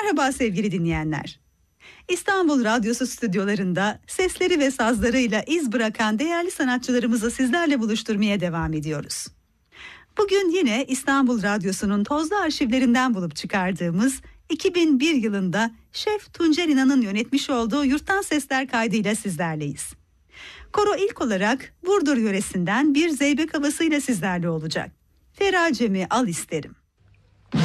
Merhaba sevgili dinleyenler. İstanbul Radyosu stüdyolarında sesleri ve sazlarıyla iz bırakan değerli sanatçılarımızı sizlerle buluşturmaya devam ediyoruz. Bugün yine İstanbul Radyosu'nun tozlu arşivlerinden bulup çıkardığımız 2001 yılında Şef Tuncer İnan'ın yönetmiş olduğu Yurttan Sesler kaydıyla sizlerleyiz. Koro ilk olarak Burdur yöresinden bir zeybek havasıyla sizlerle olacak. Feracemi al isterim.